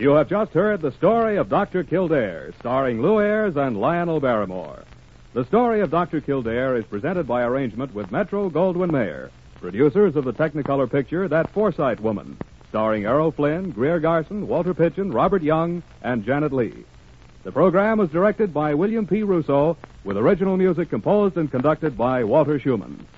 You have just heard the story of Dr. Kildare, starring Lou Ayres and Lionel Barrymore. The story of Dr. Kildare is presented by arrangement with Metro-Goldwyn-Mayer, producers of the Technicolor picture That Forsyte Woman, starring Errol Flynn, Greer Garson, Walter Pitchin, Robert Young, and Janet Leigh. The program was directed by William P. Russo, with original music composed and conducted by Walter Schumann.